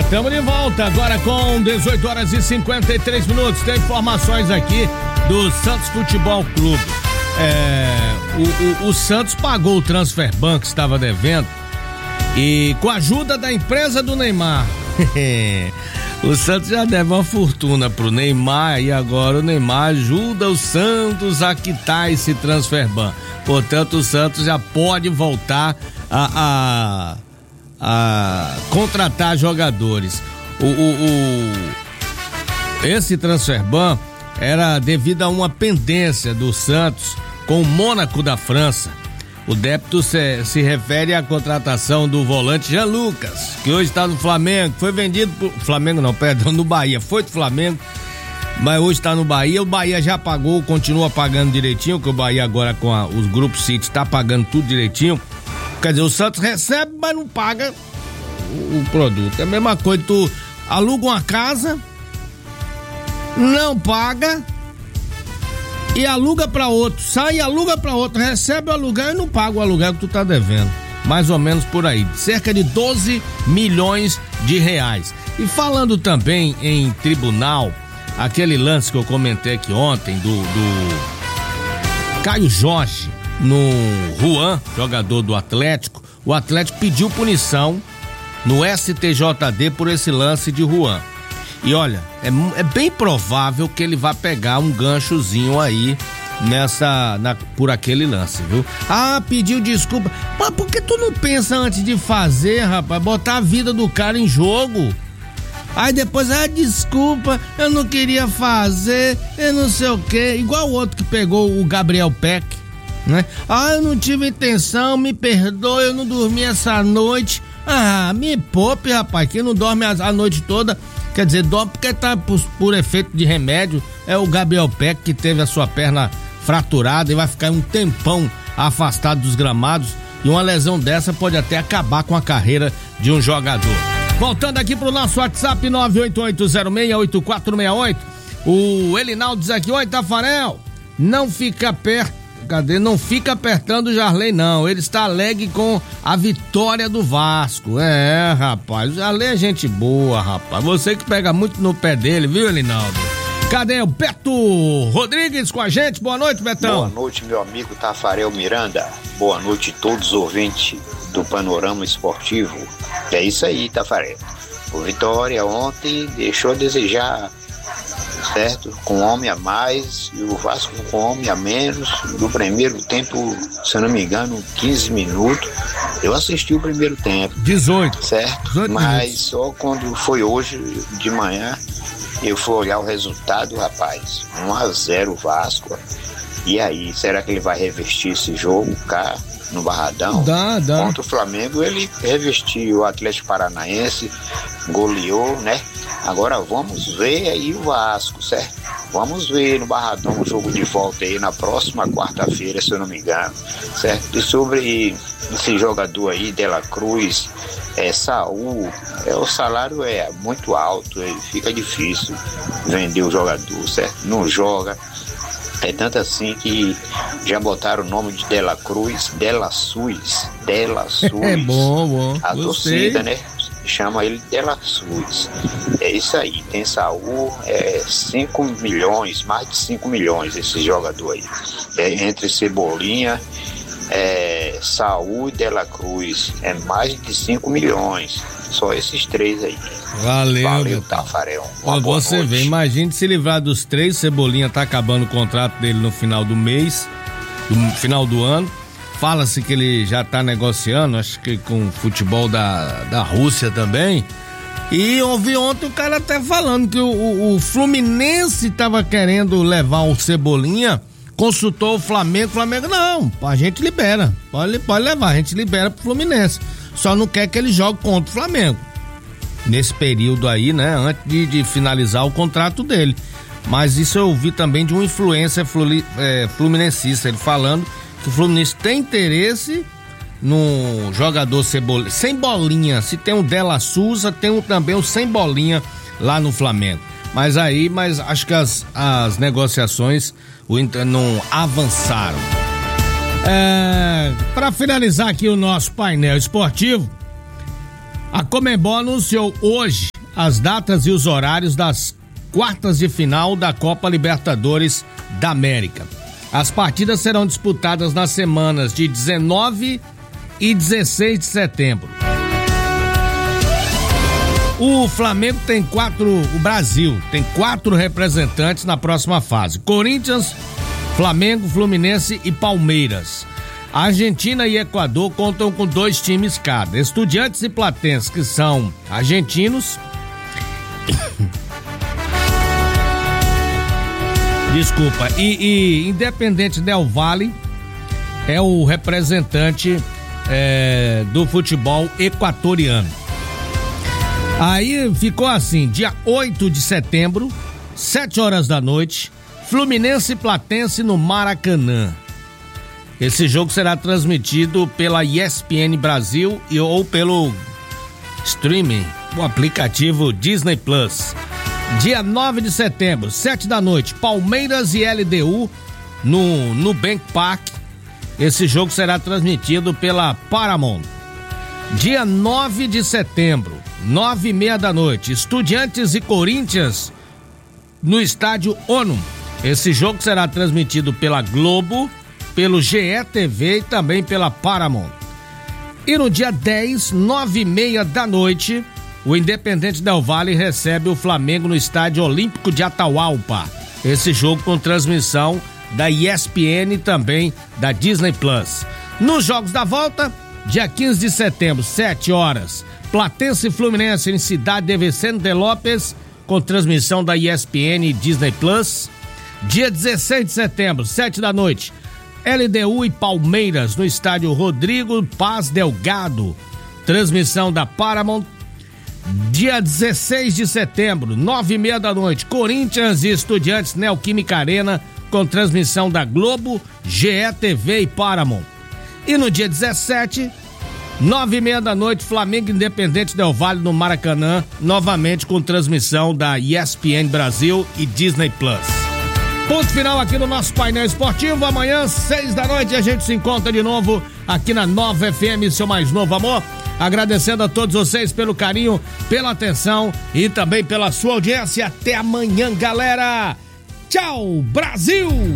Estamos de volta agora com 18 horas e 53 minutos. Tem informações aqui do Santos Futebol Clube. O Santos pagou o Transferban que estava devendo e com a ajuda da empresa do Neymar. O Santos já deve uma fortuna pro Neymar e agora o Neymar ajuda o Santos a quitar esse Transferban. Portanto, o Santos já pode voltar a contratar jogadores. Esse Transferban era devido a uma pendência do Santos com o Mônaco da França. O débito se refere à contratação do volante Jean Lucas, que hoje está no Flamengo, foi vendido pro Flamengo não, perdão, no Bahia, foi do Flamengo, mas hoje está no Bahia. O Bahia já pagou, continua pagando direitinho, que o Bahia agora com os grupos City está pagando tudo direitinho. Quer dizer, o Santos recebe, mas não paga o produto. É a mesma coisa, tu aluga uma casa, não paga e aluga pra outro, sai e aluga pra outro, recebe o aluguel e não paga o aluguel que tu tá devendo. Mais ou menos por aí, cerca de 12 milhões de reais. E falando também em tribunal, aquele lance que eu comentei aqui ontem do Caio Jorge no Juan, jogador do Atlético. O Atlético pediu punição no STJD por esse lance de Juan. E olha, é bem provável que ele vá pegar um ganchozinho aí por aquele lance, viu? Ah, pediu desculpa. Mas por que tu não pensa antes de fazer, rapaz? Botar a vida do cara em jogo. Aí depois, desculpa, eu não queria fazer, eu não sei o quê. Igual o outro que pegou o Gabriel Peck, né? Eu não tive intenção, me perdoe, eu não dormi essa noite. Me poupe, rapaz, que não dorme a noite toda. Quer dizer, dorme porque tá por efeito de remédio. É o Gabriel Peck que teve a sua perna fraturada e vai ficar um tempão afastado dos gramados. E uma lesão dessa pode até acabar com a carreira de um jogador. Voltando aqui pro nosso WhatsApp 988068468. O Elinaldo diz aqui: oi, Tafarel, não fica perto. Cadê? Não fica apertando o Jarley, não. Ele está alegre com a vitória do Vasco. Rapaz, o Jarley é gente boa, rapaz. Você que pega muito no pé dele, viu, Elinaldo? Cadê o Beto Rodrigues com a gente? Boa noite, Betão. Boa noite, meu amigo Tafarel Miranda. Boa noite a todos os ouvintes do Panorama Esportivo. É isso aí, Tafarel. O Vitória ontem deixou a desejar, certo? Com um homem a mais e o Vasco com um homem a menos. No primeiro tempo, se eu não me engano, 15 minutos. Eu assisti o primeiro tempo. 18. Certo? 18 mas minutos. só quando foi hoje de manhã eu fui olhar o resultado, rapaz. 1-0 o Vasco. E aí, será que ele vai revestir esse jogo cá no Barradão? Dá. Contra o Flamengo, ele revestiu o Atlético Paranaense, goleou, né? Agora vamos ver aí o Vasco, certo? Vamos ver no Barradão o jogo de volta aí na próxima quarta-feira, se eu não me engano, certo? E sobre esse jogador aí, De La Cruz, Saúl, o salário é muito alto, fica difícil vender o jogador, certo? Não joga. É tanto assim que já botaram o nome de De La Cruz, De La Sus. É bom. A torcida, né? Chama ele de La Sus. É isso aí, tem Saúl, 5 milhões, mais de 5 milhões esse jogador aí. Entre Cebolinha, Saúl e De La Cruz, mais de 5 milhões. Só esses três aí. Valeu, Tafarel. Você vê, imagine se livrar dos três. Cebolinha tá acabando o contrato dele no final do mês, no final do ano. Fala-se que ele já tá negociando, acho que com o futebol da Rússia também. E ouvi ontem o cara até falando que o Fluminense tava querendo levar o Cebolinha, consultou o Flamengo não, a gente libera, pode levar, a gente libera pro Fluminense. Só não quer que ele jogue contra o Flamengo nesse período aí, né, antes de finalizar o contrato dele. Mas isso eu ouvi também de um influencer fluminencista, ele falando que o Fluminense tem interesse no jogador sem bolinha. Se tem o De La Souza, tem também o sem bolinha lá no Flamengo. Mas acho que as negociações não avançaram. Para finalizar aqui o nosso painel esportivo, a Conmebol anunciou hoje as datas e os horários das quartas de final da Copa Libertadores da América. As partidas serão disputadas nas semanas de 19 e 16 de setembro. O Flamengo o Brasil tem 4 representantes na próxima fase: Corinthians, Flamengo, Fluminense e Palmeiras. A Argentina e Equador contam com 2 times cada. Estudiantes e Platense, que são argentinos. Desculpa. E Independente Del Valle é o representante do futebol equatoriano. Aí ficou assim: dia 8 de setembro, 7 horas da noite, Fluminense e Platense no Maracanã. Esse jogo será transmitido pela ESPN Brasil ou pelo streaming, o aplicativo Disney Plus. Dia 9 de setembro, 7 da noite, Palmeiras e LDU no Nubank Park. Esse jogo será transmitido pela Paramount. Dia 9 de setembro, 9:30 da noite, Estudiantes e Corinthians no estádio ONU. Esse jogo será transmitido pela Globo, pelo GE.TV e também pela Paramount. E no dia 10, 9:30 da noite, o Independente Del Valle recebe o Flamengo no Estádio Olímpico de Atahualpa. Esse jogo com transmissão da ESPN e também da Disney Plus. Nos jogos da volta, dia 15 de setembro, 7 horas, Platense e Fluminense em Cidade de Vicente Lopes, com transmissão da ESPN e Disney Plus. Dia 16 de setembro, 7 da noite, LDU e Palmeiras no estádio Rodrigo Paz Delgado, transmissão da Paramount. Dia 16 de setembro, 9:30 da noite, Corinthians e Estudiantes Neoquímica Arena, com transmissão da Globo, GE.TV e Paramount. E no dia 17, 9:30 da noite, Flamengo Independente Del Valle no Maracanã, novamente com transmissão da ESPN Brasil e Disney Plus. Ponto final aqui no nosso painel esportivo. Amanhã, 6 da noite, a gente se encontra de novo aqui na Nova FM, seu mais novo amor. Agradecendo a todos vocês pelo carinho, pela atenção e também pela sua audiência. Até amanhã, galera. Tchau, Brasil!